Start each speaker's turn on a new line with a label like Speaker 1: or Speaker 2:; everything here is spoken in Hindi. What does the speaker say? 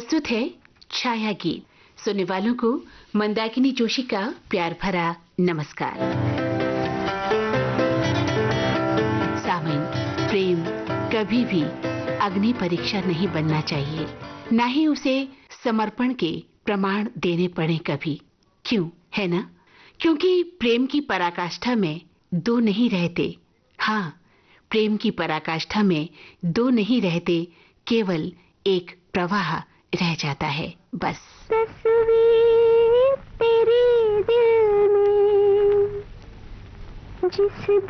Speaker 1: प्रस्तुत है छाया गीत। सुनने वालों को मंदाकिनी जोशी का प्यार भरा नमस्कार। सामयिक, प्रेम कभी भी अग्नि परीक्षा नहीं बनना चाहिए, ना ही उसे समर्पण के प्रमाण देने पड़े कभी। क्यों, है ना? क्योंकि प्रेम की पराकाष्ठा में दो नहीं रहते। हाँ, प्रेम की पराकाष्ठा में दो नहीं रहते, केवल एक प्रवाह रह जाता है बस।
Speaker 2: तस्वीर तेरे दिल में जिस